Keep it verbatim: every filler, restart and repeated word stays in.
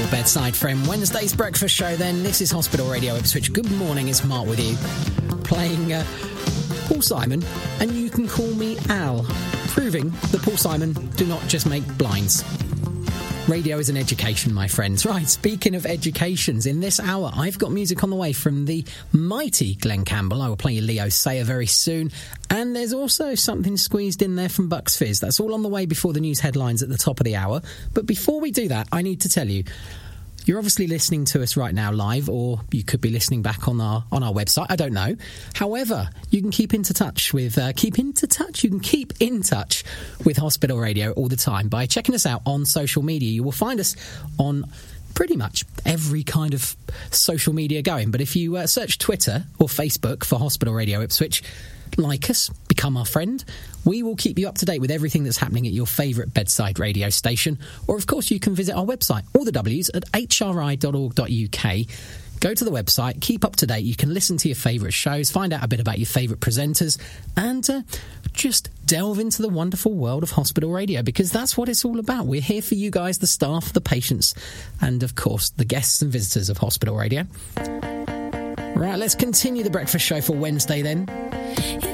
your bedside friend. Wednesday's breakfast show then. This is Hospital Radio Ipswich. Good morning, it's Mark with you. Playing uh, Paul Simon, and you can call me Al. Proving that Paul Simon do not just make blinds. Radio is an education, my friends. Right, speaking of educations, in this hour, I've got music on the way from the mighty Glenn Campbell. I will play you Leo Sayer very soon. And there's also something squeezed in there from Bucks Fizz. That's all on the way before the news headlines at the top of the hour. But before we do that, I need to tell you, you're obviously listening to us right now live, or you could be listening back on our on our website. I don't know. However, you can keep into touch with uh, keep into touch. You can keep in touch with Hospital Radio all the time by checking us out on social media. You will find us on pretty much every kind of social media going. But if you uh, search Twitter or Facebook for Hospital Radio Ipswich, like us, become our friend. We will keep you up to date with everything that's happening at your favourite bedside radio station. Or, of course, you can visit our website, all the W's, at h r i dot org dot u k. Go to the website, keep up to date. You can listen to your favourite shows, find out a bit about your favourite presenters, and uh, just delve into the wonderful world of hospital radio, because that's what it's all about. We're here for you guys, the staff, the patients, and, of course, the guests and visitors of hospital radio. Right, let's continue the breakfast show for Wednesday then.